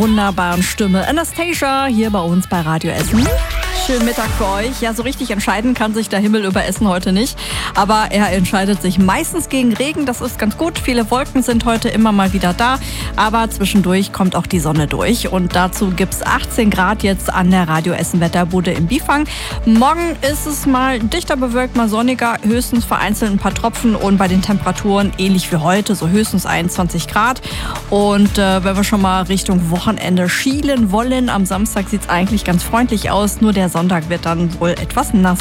wunderbaren Stimme Anastasia hier bei uns bei Radio Essen. Schönen Mittag für euch. Ja, so richtig entscheiden kann sich der Himmel über Essen heute nicht. Aber er entscheidet sich meistens gegen Regen. Das ist ganz gut. Viele Wolken sind heute immer mal wieder da. Aber zwischendurch kommt auch die Sonne durch. Und dazu gibt es 18 Grad jetzt an der Radio Essen Wetterbude im Bifang. Morgen ist es mal dichter bewölkt, mal sonniger. Höchstens vereinzelt ein paar Tropfen. Und bei den Temperaturen ähnlich wie heute, so höchstens 21 Grad. Und wenn wir schon mal Richtung Wochenende schielen wollen, am Samstag sieht es eigentlich ganz freundlich aus. Nur der Sonntag wird dann wohl etwas nass.